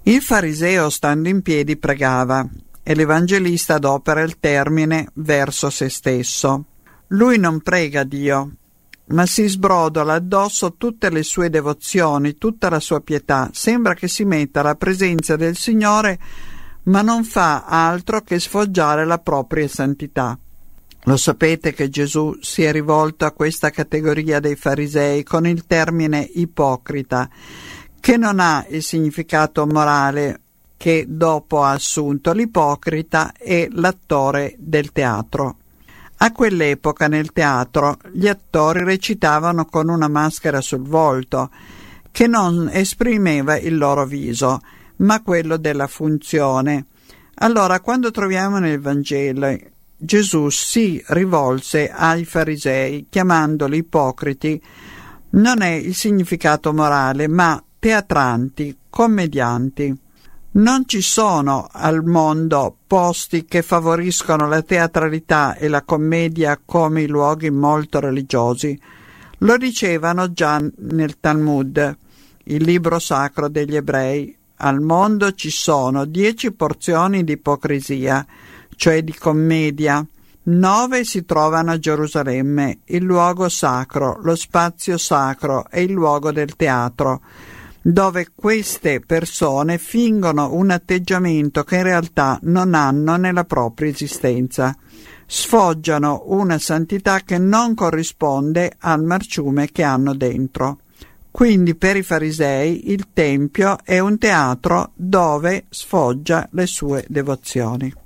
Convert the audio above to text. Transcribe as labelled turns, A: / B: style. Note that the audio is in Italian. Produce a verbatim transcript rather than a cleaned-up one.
A: Il fariseo, stando in piedi, pregava, e l'Evangelista adopera il termine verso se stesso. Lui non prega Dio, ma si sbrodola addosso tutte le sue devozioni, tutta la sua pietà. Sembra che si metta alla presenza del Signore, ma non fa altro che sfoggiare la propria santità. Lo sapete che Gesù si è rivolto a questa categoria dei farisei con il termine ipocrita, che non ha il significato morale che dopo ha assunto. L'ipocrita è l'attore del teatro. A quell'epoca nel teatro gli attori recitavano con una maschera sul volto che non esprimeva il loro viso, ma quello della funzione. Allora, quando troviamo nel Vangelo Gesù si rivolse ai farisei chiamandoli ipocriti, non è il significato morale, ma teatranti, commedianti. Non ci sono al mondo posti che favoriscono la teatralità e la commedia come i luoghi molto religiosi. Lo dicevano già nel Talmud, il libro sacro degli ebrei. Al mondo ci sono dieci porzioni di ipocrisia, cioè di commedia. Nove si trovano a Gerusalemme, il luogo sacro, lo spazio sacro e il luogo del teatro, dove queste persone fingono un atteggiamento che in realtà non hanno nella propria esistenza. Sfoggiano una santità che non corrisponde al marciume che hanno dentro. Quindi per i farisei il Tempio è un teatro dove sfoggia le sue devozioni.